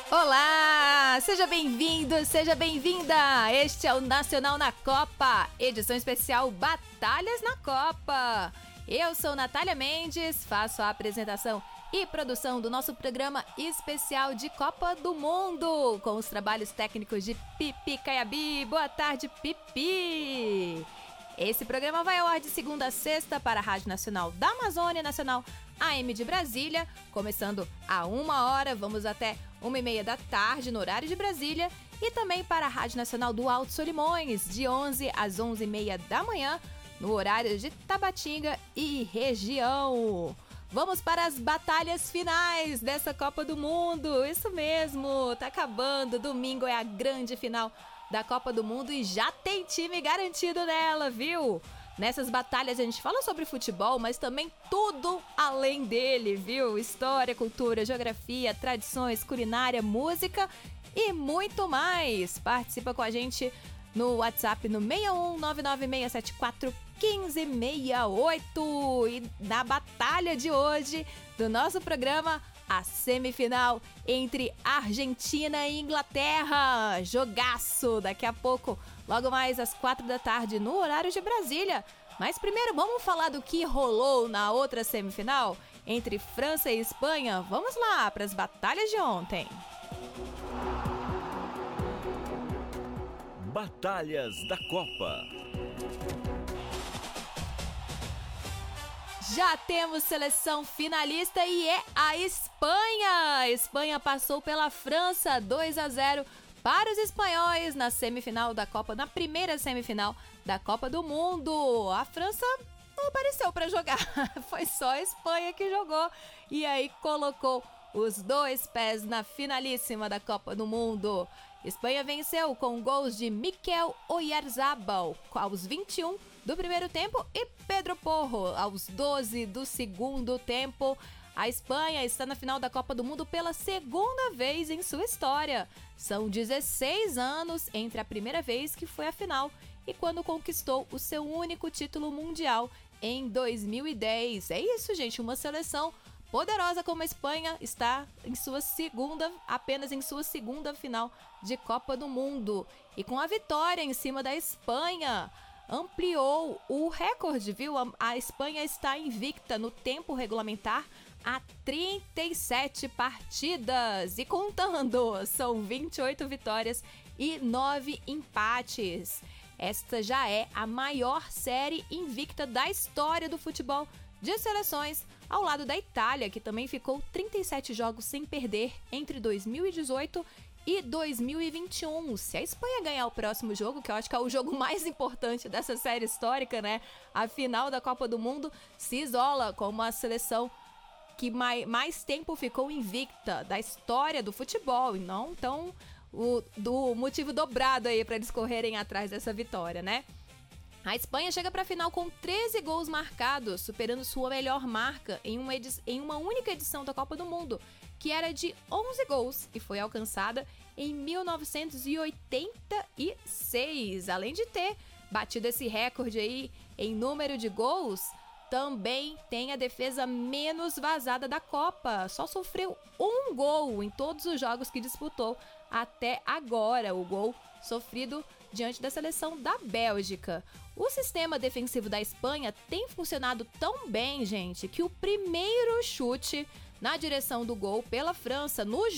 Olá! Seja bem-vindo, seja bem-vinda! Este é o Nacional na Copa, edição especial Batalhas na Copa. Eu sou Natália Mendes, faço a apresentação e produção do nosso programa especial de Copa do Mundo, com os trabalhos técnicos de Pipi Caiabi. Boa tarde, Pipi! Esse programa vai ao ar de segunda a sexta para a Rádio Nacional da Amazônia, Nacional AM de Brasília, começando a 1h, vamos até 1h30 da tarde no horário de Brasília, e também para a Rádio Nacional do Alto Solimões, de 11 às 11h30 da manhã, no horário de Tabatinga e região. Vamos para as batalhas finais dessa Copa do Mundo, isso mesmo, tá acabando, domingo é a grande final da Copa do Mundo e já tem time garantido nela, viu? Nessas batalhas a gente fala sobre futebol, mas também tudo além dele, viu? História, cultura, geografia, tradições, culinária, música e muito mais. Participa com a gente no WhatsApp no 61996741568. E na batalha de hoje do nosso programa, a semifinal entre Argentina e Inglaterra. Jogaço! Daqui a pouco, logo mais às 4 da tarde, no horário de Brasília. Mas primeiro, vamos falar do que rolou na outra semifinal entre França e Espanha? Vamos lá para as batalhas de ontem. Batalhas da Copa. Já temos seleção finalista e é a Espanha! A Espanha passou pela França 2-0 para os espanhóis na semifinal da Copa, na primeira semifinal da Copa do Mundo. A França não apareceu para jogar, foi só a Espanha que jogou e aí colocou os dois pés na finalíssima da Copa do Mundo. Espanha venceu com gols de Mikel Oyarzabal aos 21 do primeiro tempo e Pedro Porro aos 12 do segundo tempo. A Espanha está na final da Copa do Mundo pela segunda vez em sua história. São 16 anos entre a primeira vez que foi à final e quando conquistou o seu único título mundial em 2010. É isso, gente, uma seleção poderosa como a Espanha está apenas em sua segunda final de Copa do Mundo. E com a vitória em cima da Espanha, ampliou o recorde, viu? A Espanha está invicta no tempo regulamentar há 37 partidas. E contando, são 28 vitórias e 9 empates. Esta já é a maior série invicta da história do futebol de seleções, ao lado da Itália, que também ficou 37 jogos sem perder entre 2018 e 2021. Se a Espanha ganhar o próximo jogo, que eu acho que é o jogo mais importante dessa série histórica, né? A final da Copa do Mundo, se isola como a seleção que mais tempo ficou invicta da história do futebol. E não, então, do motivo dobrado aí para eles correrem atrás dessa vitória, né? A Espanha chega para a final com 13 gols marcados, superando sua melhor marca em uma única edição da Copa do Mundo, que era de 11 gols e foi alcançada em 1986. Além de ter batido esse recorde aí em número de gols, também tem a defesa menos vazada da Copa. Só sofreu um gol em todos os jogos que disputou até agora. O gol sofrido diante da seleção da Bélgica. O sistema defensivo da Espanha tem funcionado tão bem, gente, que o primeiro chute na direção do gol pela França no